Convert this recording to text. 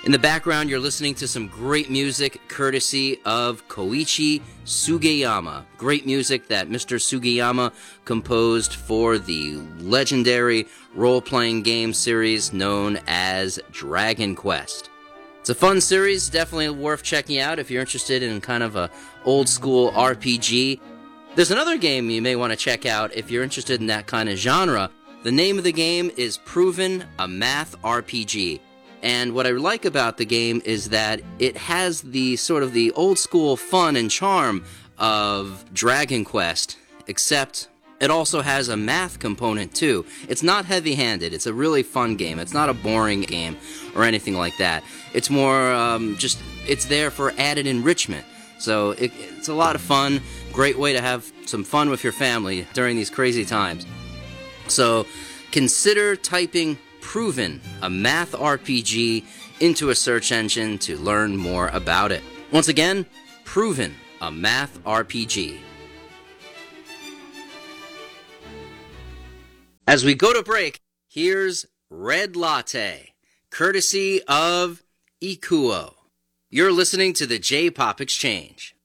In the background, you're listening to some great music courtesy of Koichi Sugiyama. Great music that Mr. Sugiyama composed for the legendary role-playing game series known as Dragon Quest. It's a fun series, definitely worth checking out if you're interested in kind of a old-school RPG. There's another game you may want to check out if you're interested in that kind of genre. The name of the game is Proven, a math RPG. And what I like about the game is that it has the sort of the old school fun and charm of Dragon Quest, except it also has a math component too. It's not heavy-handed. It's a really fun game. It's not a boring game or anything like that. It's more it's there for added enrichment. So it's a lot of fun. Great way to have some fun with your family during these crazy times. So consider typing Proven, a math RPG, into a search engine to learn more about it. Once again, Proven, a math RPG. As we go to break, here's Red Latte, courtesy of Ikuo. You're listening to the J-Pop Exchange.